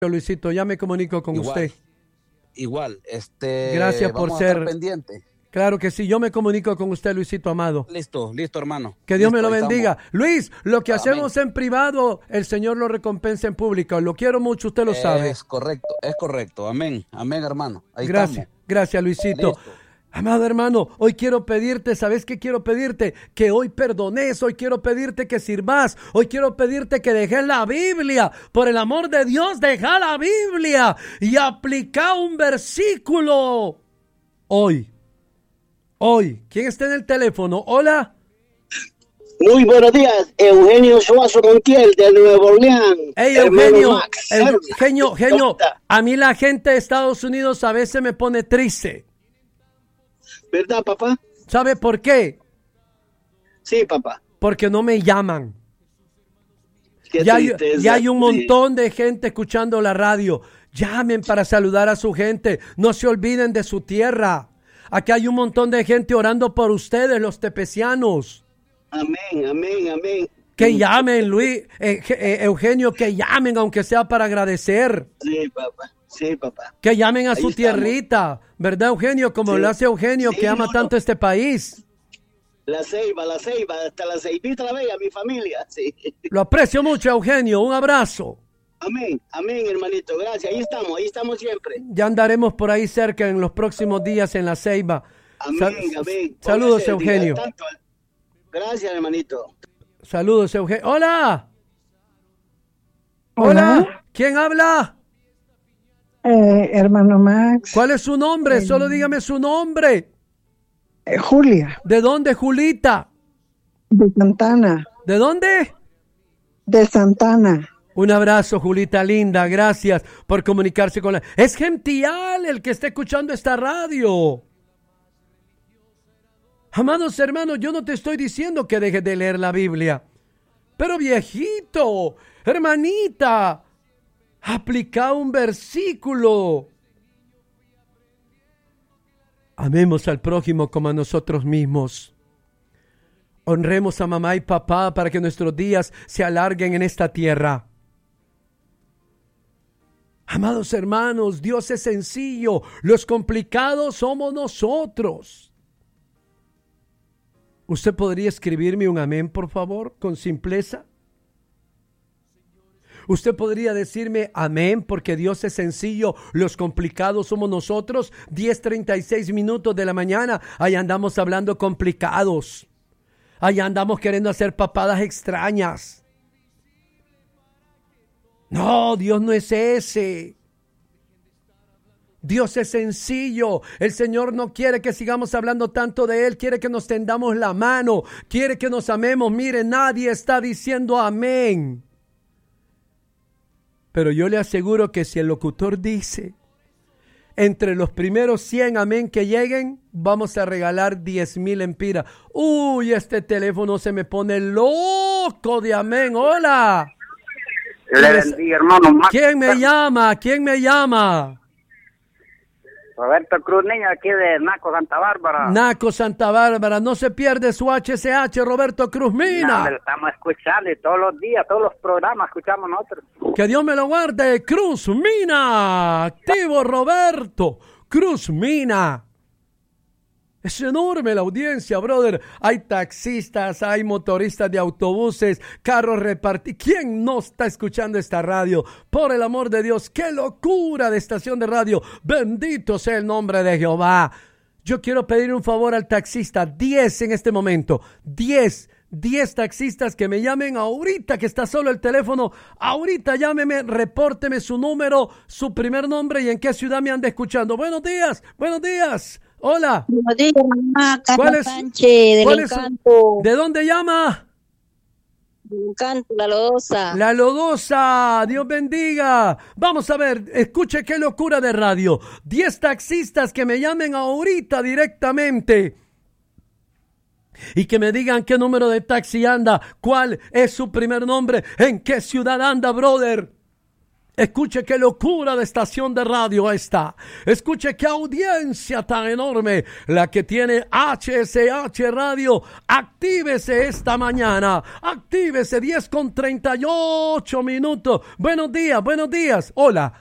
Luisito, ya me comunico con usted. Igual, gracias por vamos a estar pendiente. Claro que sí, yo me comunico con usted, Luisito amado. Listo, hermano. Que Dios me lo Ahí bendiga. estamos. Luis, lo que Amén. hacemos en privado, el Señor lo recompensa en público. Lo quiero mucho, usted lo sabe. Es correcto. Amén, hermano. Ahí Gracias, estamos. gracias, Luisito. Listo. Amado hermano, hoy quiero pedirte, ¿sabes qué quiero pedirte? Que hoy perdones, hoy quiero pedirte que sirvas, hoy quiero pedirte que dejes la Biblia. Por el amor de Dios, deja la Biblia y aplica un versículo. Hoy. ¿Quién está en el teléfono? Hola. Muy buenos días, Eugenio Suazo Montiel de Nueva Orleans. Hey, Eugenio, a mí la gente de Estados Unidos a veces me pone triste. ¿Verdad, papá? ¿Sabe por qué? Sí, papá. Porque no me llaman. Ya hay un montón de gente escuchando la radio. Llamen para saludar a su gente. No se olviden de su tierra. Aquí hay un montón de gente orando por ustedes, los tepecianos. Amén. Que llamen, Luis, Eugenio, que llamen, aunque sea para agradecer. Sí, papá. Que llamen a su tierrita, ¿verdad, Eugenio? Como lo hace Eugenio, que ama tanto este país. La Ceiba, hasta la Ceibita la Bella, mi familia, sí. Lo aprecio mucho, Eugenio, un abrazo. Amén, hermanito, gracias, ahí estamos siempre. Ya andaremos por ahí cerca en los próximos días en la Ceiba. Amén. Saludos, Eugenio. Gracias, hermanito. Saludos, Eugenio. ¡Hola! ¡Hola! ¿Quién habla? Hermano Max. ¿Cuál es su nombre? Solo dígame su nombre. Julia. ¿De dónde, Julita? De Santana. ¿De dónde? De Santana. Un abrazo, Julita linda. Gracias por comunicarse con la... Es Gential el que está escuchando esta radio. Amados hermanos, yo no te estoy diciendo que dejes de leer la Biblia. Pero viejito, hermanita, aplica un versículo. Amemos al prójimo como a nosotros mismos. Honremos a mamá y papá para que nuestros días se alarguen en esta tierra. Amados hermanos, Dios es sencillo. Los complicados somos nosotros. ¿Usted podría escribirme un amén, por favor, con simpleza? ¿Usted podría decirme amén porque Dios es sencillo, los complicados somos nosotros? 10:36 de la mañana, ahí andamos hablando complicados. Ahí andamos queriendo hacer papadas extrañas. No, Dios no es ese. Dios es sencillo. El Señor no quiere que sigamos hablando tanto de Él. Quiere que nos tendamos la mano. Quiere que nos amemos. Mire, nadie está diciendo amén. Pero yo le aseguro que si el locutor dice, entre los primeros 100 amén que lleguen, vamos a regalar 10,000 empiras. Uy, este teléfono se me pone loco de amén. Hola. Le bendiga, hermano. ¿Quién me llama? Roberto Cruz Niño, aquí de Naco, Santa Bárbara. Naco, Santa Bárbara. No se pierde su HCH, Roberto Cruz Mina. Lo estamos escuchando y todos los días, todos los programas escuchamos nosotros. Que Dios me lo guarde. Cruz Mina. Activo, Roberto. Cruz Mina. Es enorme la audiencia, brother. Hay taxistas, hay motoristas de autobuses, carros repartidos. ¿Quién no está escuchando esta radio? Por el amor de Dios, qué locura de estación de radio. Bendito sea el nombre de Jehová. Yo quiero pedir un favor al taxista. 10 en este momento. 10 taxistas que me llamen ahorita, que está solo el teléfono. Ahorita llámeme, repórteme su número, su primer nombre y en qué ciudad me anda escuchando. Buenos días. Hola. Buenos días, mamá. Carla Sánchez, del Encanto. ¿De dónde llama? Del Encanto, La Lodosa. La Lodosa, Dios bendiga. Vamos a ver, escuche qué locura de radio. 10 taxistas que me llamen ahorita directamente y que me digan qué número de taxi anda, cuál es su primer nombre, en qué ciudad anda, brother. Escuche qué locura de estación de radio esta. Escuche qué audiencia tan enorme la que tiene HSH Radio. Actívese esta mañana. Actívese 10:38. Buenos días. Hola.